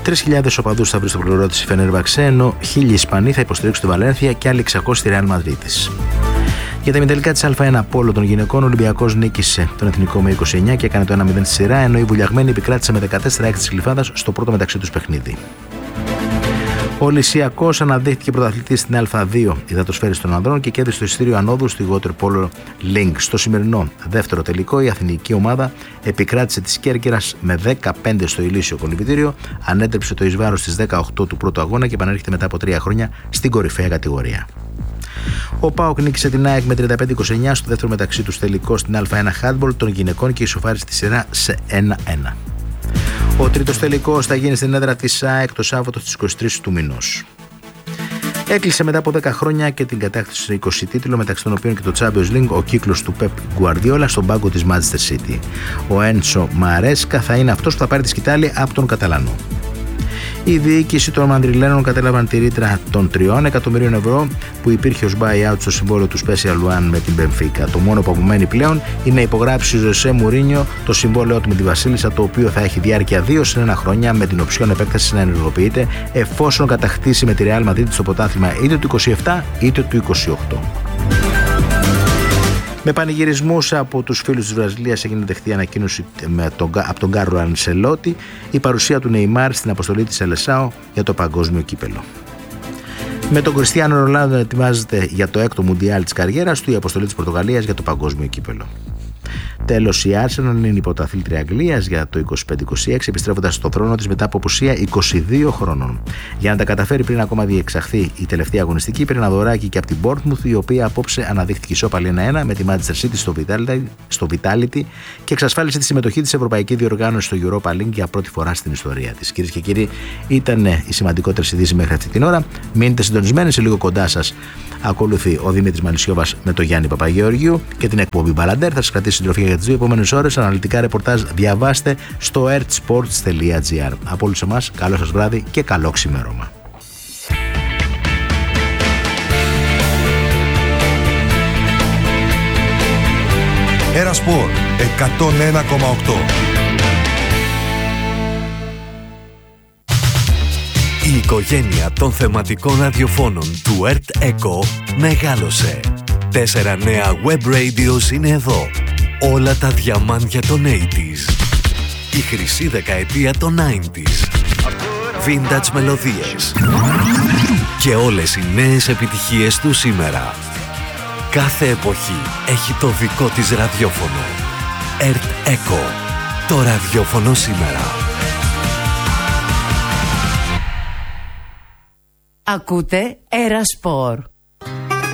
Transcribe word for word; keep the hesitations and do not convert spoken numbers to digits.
τρεις χιλιάδες οπαδούς θα βρει στο πλευρό της η Φενέρμπαξε, ενώ χίλιοι Ισπανοί θα υποστηρίξουν τη Βαλένθια και άλλοι εξακόσιοι στη Ρεάλ Μαδρίτης. Για τα ημιτελικά της Α1 πόλο των γυναικών, ο Ολυμπιακός νίκησε τον Εθνικό με είκοσι εννιά και έκανε το ένα μηδέν στη σειρά, ενώ η Βουλιαγμένη επικράτησε με δεκατέσσερα έξι της Γλυφάδας στο πρώτο μεταξύ τους παιχνίδι. Ο Λυσιακός αναδείχθηκε πρωταθλητής στην Α2 υδατοσφαίριση των ανδρών και κέρδισε το εισιτήριο ανόδου στη Water Polo Link. Στο σημερινό δεύτερο τελικό, η αθηνική ομάδα επικράτησε της Κέρκυρας με δεκαπέντε στο ηλίσιο κολυμβητήριο, ανέτρεψε το εις βάρος στις δεκαοκτώ του πρώτου αγώνα και επανέρχεται μετά από τρία χρόνια στην κορυφαία κατηγορία. Ο ΠΑΟΚ νίκησε την ΑΕΚ με τριάντα πέντε είκοσι εννιά στο δεύτερο μεταξύ τους τελικό στην Α1 Handball των γυναικών και ισοφάρισε τη σειρά σε ένα ένα. Ο τρίτος τελικός θα γίνει στην έδρα της ΑΕΚ το Σάββατο στις είκοσι τρεις του μηνός. Έκλεισε μετά από δέκα χρόνια και την κατάκτηση σε είκοσι τίτλο, μεταξύ των οποίων και το Champions League, ο κύκλος του Pep Guardiola στον πάγκο της Manchester City. Ο Έντσο Μαρέσκα θα είναι αυτός που θα πάρει τη σκητάλη από τον Καταλανό. Η διοίκηση των Μαντριλένων κατέλαβαν τη ρήτρα των τριών εκατομμυρίων ευρώ που υπήρχε ως buyout στο συμβόλαιο του Special One με την Μπενφίκα. Το μόνο που απομένει πλέον είναι να υπογράψει ο Ζωσέ Μουρίνιο το συμβόλαιό του με τη Βασίλισσα, το οποίο θα έχει διάρκεια δύο συν ένα χρόνια με την οψιόν επέκταση να ενεργοποιείται εφόσον κατακτήσει με τη Real Madrid στο πρωτάθλημα είτε του είκοσι επτά είτε του είκοσι οκτώ. Με πανηγυρισμούς από τους φίλους της Βραζιλίας έγινε δεχτή ανακοίνωση με τον, από τον Κάρλο Ανσελότη η παρουσία του Νεϊμάρ στην αποστολή της Σελεσάο για το παγκόσμιο κύπελο. Με τον Κριστιάνο Ρονάλντο να ετοιμάζεται για το έκτο Μουντιάλ της καριέρας του η αποστολή της Πορτογαλίας για το παγκόσμιο κύπελο. Τέλος, η Arsenal είναι η πρωταθλήτρια Αγγλίας για το είκοσι πέντε είκοσι έξι, επιστρέφοντας στον θρόνο της μετά από απουσία είκοσι δύο χρόνων. Για να τα καταφέρει πριν ακόμα διεξαχθεί η τελευταία αγωνιστική, πήρε ένα δωράκι και από την Bournemouth, η οποία απόψε αναδείχθηκε ισόπαλη ένα ένα με τη Manchester City στο Vitality, στο Vitality και εξασφάλισε τη συμμετοχή της σε ευρωπαϊκή διοργάνωση στο Europa League για πρώτη φορά στην ιστορία της. Κυρίες και κύριοι, ήταν οι σημαντικότερες ειδήσεις μέχρι αυτή την ώρα. Μείνετε συντονισμένοι, σε λίγο κοντά σας ακολουθεί ο Δημήτρης Μανισιώβας με τον Γιάννη Παπαγεωργίου και την εκπομπή Μπαλαντέρ. Θα σας κρατήσει συντροφία για τις δύο επόμενες ώρες. Αναλυτικά ρεπορτάζ διαβάστε στο ερτsports τελεία gr. Από όλους εμάς, καλό σας βράδυ και καλό ξημέρωμα. Ερασπορ εκατόν ένα κόμμα οκτώ. Η οικογένεια των θεματικών ραδιοφώνων του ΕΡΤ ΕΚΟ μεγάλωσε. Τέσσερα νέα web radios είναι εδώ. Όλα τα διαμάντια των ογδόντα. Η χρυσή δεκαετία των ενενήντα. Vintage μελωδίες. Και όλες οι νέες επιτυχίες του σήμερα. Κάθε εποχή έχει το δικό της ραδιόφωνο. ΕΡΤ ΕΚΟ. Το ραδιόφωνο σήμερα. Ακούτε Ερασπορ.